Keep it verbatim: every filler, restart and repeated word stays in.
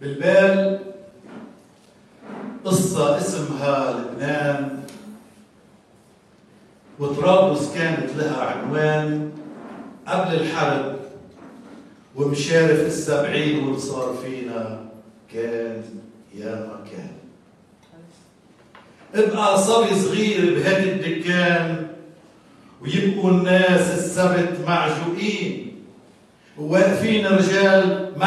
بالبال قصة اسمها لبنان، وطرابلس كانت لها عنوان قبل الحرب، ومشارف السبعين واللي صار فينا كان يا ما كان. ابقى صبي صغير بهدي الدكان، ويبقوا الناس السبت معجوقين، وواقفين رجال